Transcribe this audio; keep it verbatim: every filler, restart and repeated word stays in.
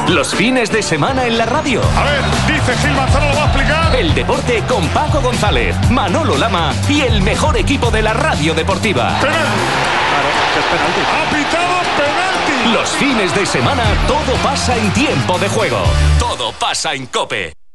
Los fines de semana en la radio. A ver, dice Gil Manzano, lo va a explicar. El deporte con Paco González, Manolo Lama y el mejor equipo de la radio deportiva. Penalti. Claro, es penalti. Ha pitado penalti. Los fines de semana todo pasa en tiempo de juego. Todo pasa en COPE.